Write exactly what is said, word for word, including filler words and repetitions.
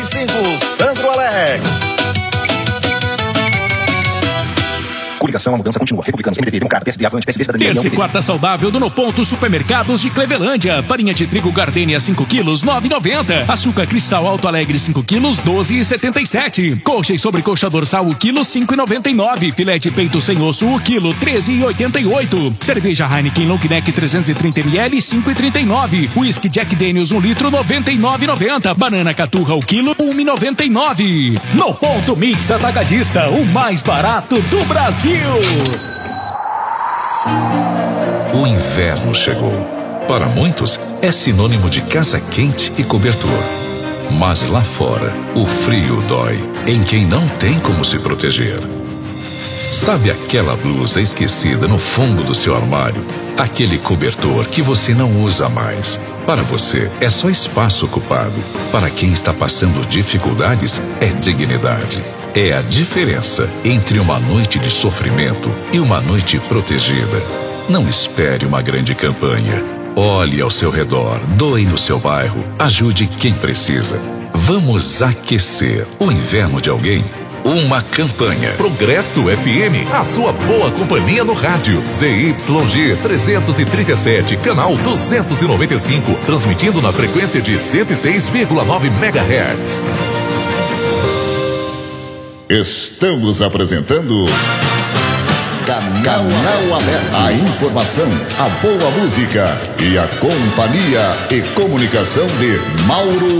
três cinco, Sandro Alex. Coligação, a mudança continua. Republicanos, M D B, Democrata, P S D, Avante, P S D, Cidadania. Terça e quarta saudável do No Ponto Supermercados de Clevelândia. Farinha de trigo Gardênia cinco quilos, nove e noventa. Açúcar Cristal Alto Alegre cinco quilos, doze e setenta e sete. Coxa e sobrecoxa dorsal o quilo, cinco e noventa e nove. Filé de peito sem osso o quilo, treze e oitenta e oito. Cerveja Heineken Long Neck trezentos e trinta mililitros, cinco e trinta e nove. Whisky Jack Daniels um litro, noventa e nove e noventa. Banana Caturra o quilo, um e noventa e nove. No Ponto Mix Atacadista, o mais barato do Brasil. O inverno chegou. Para muitos, é sinônimo de casa quente e cobertor. Mas lá fora, o frio dói em quem não tem como se proteger. Sabe aquela blusa esquecida no fundo do seu armário? Aquele cobertor que você não usa mais. Para você, é só espaço ocupado. Para quem está passando dificuldades, é dignidade. É a diferença entre uma noite de sofrimento e uma noite protegida. Não espere uma grande campanha. Olhe ao seu redor, doe no seu bairro, ajude quem precisa. Vamos aquecer o inverno de alguém. Uma campanha. Progresso F M, a sua boa companhia no rádio. Z Y G trezentos e trinta e sete, canal duzentos e noventa e cinco, transmitindo na frequência de cento e seis vírgula nove megahertz. Estamos apresentando Canal Aberto. A informação, a boa música e a companhia e comunicação de Mauro